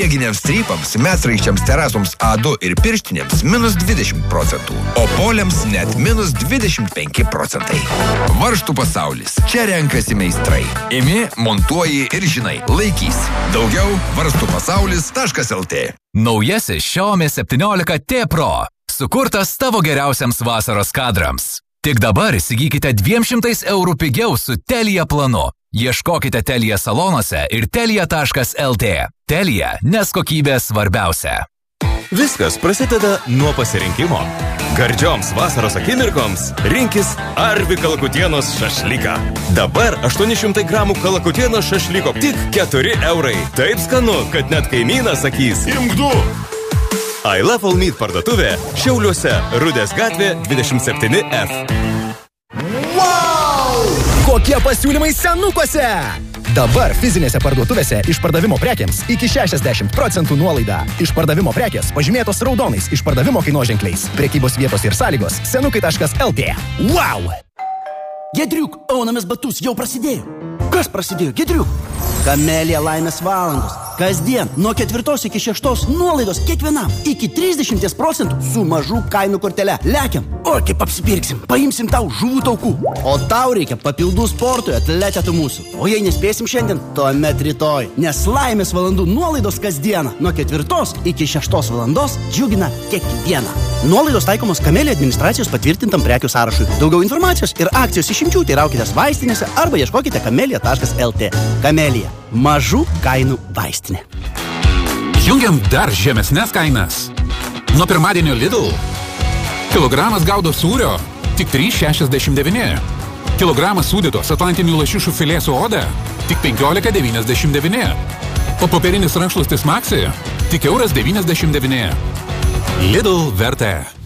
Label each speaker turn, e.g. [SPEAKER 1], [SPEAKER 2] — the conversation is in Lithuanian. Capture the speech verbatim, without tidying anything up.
[SPEAKER 1] Snieginiams strypams, medsraiščiams, terasoms A du ir pirštinėms minus dvidešimt procentų, o poliams net minus dvidešimt penki procentai. Varžtų pasaulis. Čia renkasi meistrai. Imi, montuoji ir žinai, laikys. Daugiau varžtų pasaulis taškas el tė.
[SPEAKER 2] Naujasis Xiaomi septyniolika T Pro. Sukurtas tavo geriausiams vasaros kadrams. Tik dabar įsigykite dviem šimtais eurų pigiau su Telia planu. Ieškokite Telia salonuose ir telia taškas el tė. Telia, nes kokybė svarbiausia.
[SPEAKER 3] Viskas prasideda nuo pasirinkimo. Gardžioms vasaros akimirkoms rinkis Arvi kalakutienos šašlyką. Dabar aštuoni šimtai gramų kalakutienos šašlyko tik keturi eurai. Taip skanu, kad net kaimynas sakys imk du. I Love All Meat parduotuvė Šiauliuose, Rudės gatvė dvidešimt septyni F.
[SPEAKER 4] Wow! Kokie pasiūlymai senukuose? Dabar fizinėse parduotuvėse išpardavimo prekiams iki šešiasdešimt procentų nuolaida. Išpardavimo prekės pažymėtos raudonais išpardavimo kainoženkliais. Prekybos vietos ir sąlygos senukai taškas el tė. Wow!
[SPEAKER 5] Gedriuk, aunamės batus jau prasidėjo. Kas prasidėjo, Gedriuk? Kamelija laimės valandos. Kasdien nuo ketvirtos iki šeštos nuolaidos kiekvienam iki trisdešimt procentų su mažų kainų kortele. Lekiam, o kaip apsipirksim, paimsim tau žuvų taukų. O tau reikia papildų sportui atletetų mūsų. O jei nespėsim šiandien, tuomet rytoj. Nes laimės valandų nuolaidos kasdieną nuo ketvirtos iki šeštos valandos džiugina kiekvieną. Nuolaidos taikomos Kamelija administracijos patvirtintam prekių sąrašui. Daugiau informacijos ir akcijos išimčių teiraukitės vaistinėse arba ieškokite kamelija taškas el tė. Kamelija. Mažų kainų vaistinė.
[SPEAKER 6] Jungiam dar žemesnes kainas. Nuo pirmadienio Lidl. Kilogramas gaudo sūrio tik trys šešiasdešimt devyni. Kilogramas sūdytos atlantinių lašišų filė su oda tik penkiolika devyniasdešimt devyni. O popierinis rankšluostis Maxi tik euras devyniasdešimt devyni. Lidl vertė.